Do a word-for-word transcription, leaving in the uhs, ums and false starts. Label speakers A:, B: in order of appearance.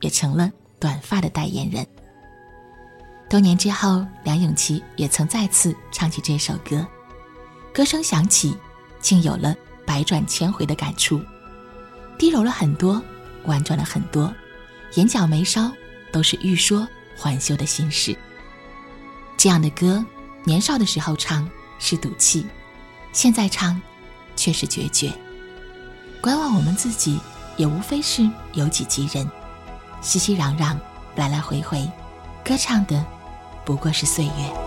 A: 也成了短发的代言人。多年之后，梁咏琪也曾再次唱起这首歌，歌声响起，竟有了百转千回的感触，低柔了很多，婉转了很多，眼角眉梢都是欲说还休的心事。这样的歌，年少的时候唱是赌气，现在唱却是决绝。观望我们自己，也无非是有己及人，熙熙攘攘，来来回回，歌唱的不过是岁月。